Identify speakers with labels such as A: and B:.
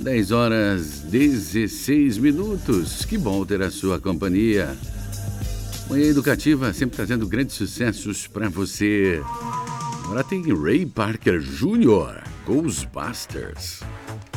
A: 10h16. Que bom ter a sua companhia. Manhã Educativa sempre trazendo grandes sucessos para você. Agora tem Ray Parker Jr., Ghostbusters.